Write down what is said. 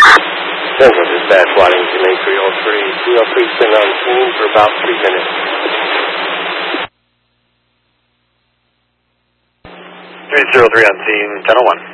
Denver dispatch, Waddington A303. 303's been on scene for about 3 minutes. 303 on scene, 1001.